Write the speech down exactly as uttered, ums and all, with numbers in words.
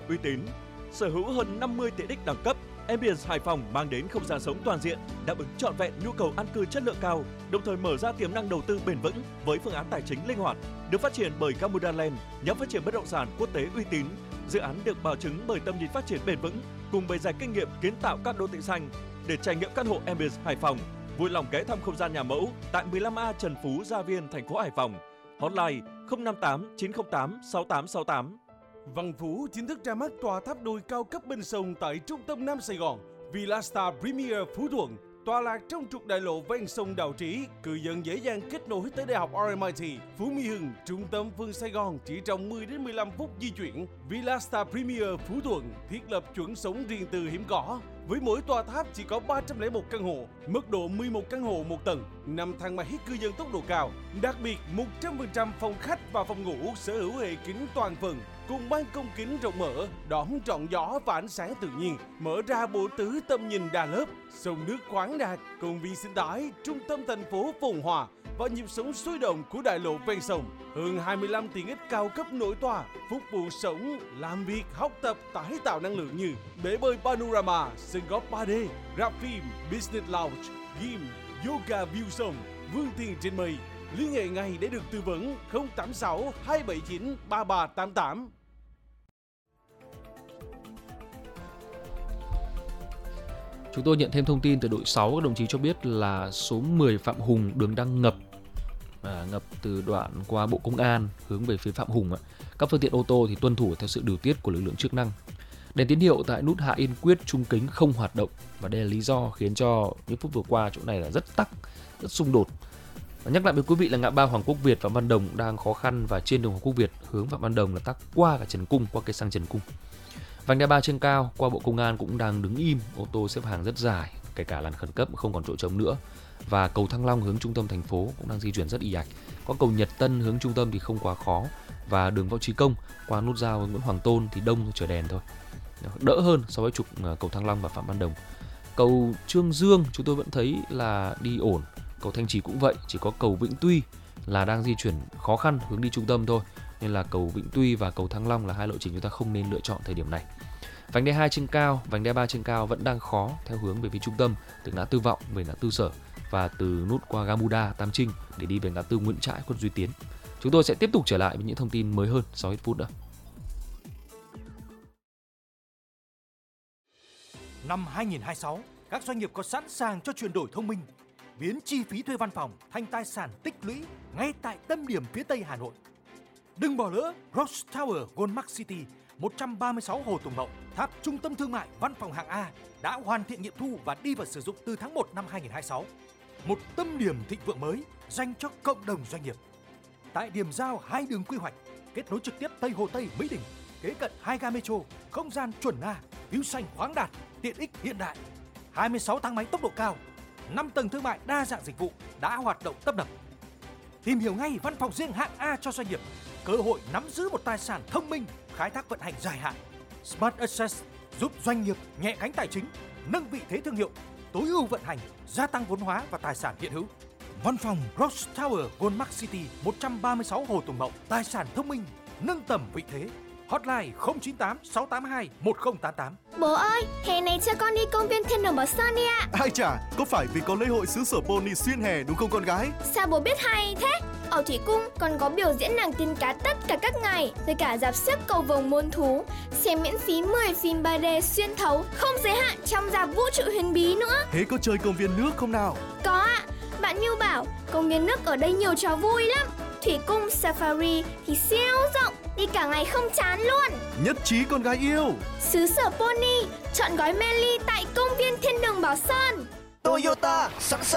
uy tín. Sở hữu hơn năm mươi tiện ích đẳng cấp, Ambience Hải Phòng mang đến không gian sống toàn diện, đáp ứng trọn vẹn nhu cầu an cư chất lượng cao, đồng thời mở ra tiềm năng đầu tư bền vững với phương án tài chính linh hoạt. Được phát triển bởi Gamuda Land, nhóm phát triển bất động sản quốc tế uy tín. Dự án được bảo chứng bởi tầm nhìn phát triển bền vững cùng bề dày kinh nghiệm kiến tạo các đô thị xanh. Để trải nghiệm căn hộ Ambience Hải Phòng, vui lòng ghé thăm không gian nhà mẫu tại mười lăm A Trần Phú, Gia Viên, thành phố Hải Phòng. Hotline không năm tám chín không tám sáu tám sáu tám. Văn Phú chính thức ra mắt tòa tháp đôi cao cấp bên sông tại trung tâm Nam Sài Gòn. Villa Star Premier Phú Thuận, tọa lạc trong trục đại lộ ven sông Đào Trí, cư dân dễ dàng kết nối tới Đại học rờ em i tê. Phú Mỹ Hưng, trung tâm phương Sài Gòn chỉ trong mười đến mười lăm phút di chuyển. Villa Star Premier Phú Thuận thiết lập chuẩn sống riêng tư hiếm có. Với mỗi tòa tháp chỉ có ba trăm lẻ một căn hộ, mức độ mười một căn hộ một tầng, năm thang máy cư dân tốc độ cao. Đặc biệt, một trăm phần trăm phòng khách và phòng ngủ sở hữu hệ kính toàn phần, cùng ban công kính rộng mở, đón trọn gió và ánh sáng tự nhiên, mở ra bộ tứ tầm nhìn đa lớp, sông nước khoáng đạt, công viên sinh thái, trung tâm thành phố phồn hoa và nhịp sống sôi động của đại lộ ven sông. Hơn hai mươi lăm tiện ích cao cấp nổi tòa, phục vụ sống, làm việc, học tập, tái tạo năng lượng như bể bơi panorama, sân golf ba D, rạp phim, business lounge, gym, yoga view sông, vươn tiền trên mây. Liên hệ ngay để được tư vấn không tám sáu hai bảy chín ba ba tám tám. Chúng tôi nhận thêm thông tin từ đội sáu, các đồng chí cho biết là số mười Phạm Hùng đường đang ngập, à, ngập từ đoạn qua Bộ Công an hướng về phía Phạm Hùng. Các phương tiện ô tô thì tuân thủ theo sự điều tiết của lực lượng chức năng. Đèn tín hiệu tại nút Hạ Yên Quyết Trung Kính không hoạt động và đây là lý do khiến cho những phút vừa qua chỗ này là rất tắc, rất xung đột. Và nhắc lại với quý vị là ngã ba Hoàng Quốc Việt và Phạm Văn Đồng đang khó khăn và trên đường Hoàng Quốc Việt hướng Phạm Văn Đồng là tắc qua cả Trần Cung, qua cây xăng Trần Cung. Vành đai ba trên cao qua Bộ Công an cũng đang đứng im, ô tô xếp hàng rất dài, kể cả làn khẩn cấp không còn chỗ trống nữa. Và cầu Thăng Long hướng trung tâm thành phố cũng đang di chuyển rất ì ạch. Có cầu Nhật Tân hướng trung tâm thì không quá khó, và đường Võ Trí Công qua nút giao Nguyễn Hoàng Tôn thì đông chờ đèn thôi, đỡ hơn so với trục cầu Thăng Long và Phạm Văn Đồng. Cầu Trương Dương chúng tôi vẫn thấy là đi ổn, cầu Thanh Trì cũng vậy, chỉ có cầu Vĩnh Tuy là đang di chuyển khó khăn hướng đi trung tâm thôi, nên là cầu Vĩnh Tuy và cầu Thăng Long là hai lộ trình chúng ta không nên lựa chọn thời điểm này. Vành đai hai trên cao, vành đai ba trên cao vẫn đang khó theo hướng về phía trung tâm, từ ngã tư Vọng về ngã tư Sở và từ nút qua Gamuda Tam Trinh để đi về ngã tư Nguyễn Trãi Quân Duy Tiến. Chúng tôi sẽ tiếp tục trở lại với những thông tin mới hơn sau ít phút nữa. Năm hai không hai sáu, các doanh nghiệp có sẵn sàng cho chuyển đổi thông minh, biến chi phí thuê văn phòng thành tài sản tích lũy ngay tại tâm điểm phía Tây Hà Nội. Đừng bỏ lỡ Ross Tower Goldmark City, một trăm ba mươi sáu Hồ Tùng Mậu, tháp trung tâm thương mại văn phòng hạng A đã hoàn thiện nghiệm thu và đi vào sử dụng từ tháng một năm hai không hai sáu. Một tâm điểm thịnh vượng mới dành cho cộng đồng doanh nghiệp. Tại điểm giao hai đường quy hoạch, kết nối trực tiếp Tây Hồ Tây Mỹ Đình, kế cận hai ga metro, không gian chuẩn A, view xanh khoáng đạt, tiện ích hiện đại, hai mươi sáu thang máy tốc độ cao, năm tầng thương mại đa dạng dịch vụ đã hoạt động tấp nập. Tìm hiểu ngay văn phòng riêng hạng A cho doanh nghiệp, cơ hội nắm giữ một tài sản thông minh, khai thác vận hành dài hạn. Smart Access giúp doanh nghiệp nhẹ gánh tài chính, nâng vị thế thương hiệu, tối ưu vận hành, gia tăng vốn hóa và tài sản hiện hữu. Văn phòng Ross Tower Goldmark City, một trăm ba mươi sáu Hồ Tùng Mậu, tài sản thông minh, nâng tầm vị thế. Hotline không chín tám sáu tám hai một không tám tám. Bố ơi, hè này cho con đi công viên Thiên Đường Bảo Sơn đi ạ. Ai chả, có phải vì có lễ hội xứ sở pony xuyên hè đúng không con gái? Sao bố biết hay thế? Ở Thủy Cung còn có biểu diễn nàng tiên cá tất cả các ngày, với cả rạp xiếc cầu vồng muôn thú, xem miễn phí mười phim ba D xuyên thấu không giới hạn trong rạp vũ trụ huyền bí nữa. Thế có chơi công viên nước không nào? Có ạ, bạn Như bảo công viên nước ở đây nhiều trò vui lắm. Thủy Cung Safari thì siêu rộng, đi cả ngày không chán luôn. Nhất trí con gái yêu. Xứ sở pony, chọn gói Meli tại công viên Thiên Đường Bảo Sơn. Toyota sẵn sàng